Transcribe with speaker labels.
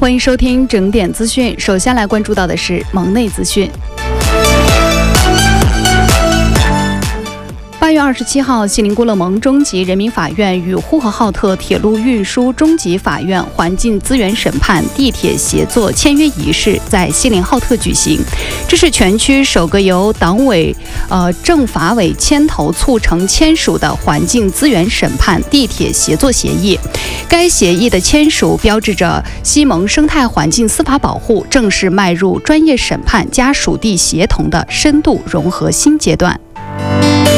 Speaker 1: 欢迎收听整点资讯。首先来关注到的是盟内资讯。8月27号，锡林郭勒盟中级人民法院与呼和浩特铁路运输中级法院环境资源审判地铁协作签约仪式在锡林浩特举行。这是全区首个由党委、政法委牵头促成签署的环境资源审判地铁协作协议。该协议的签署标志着西盟生态环境司法保护正式迈入专业审判加属地协同的深度融合新阶段。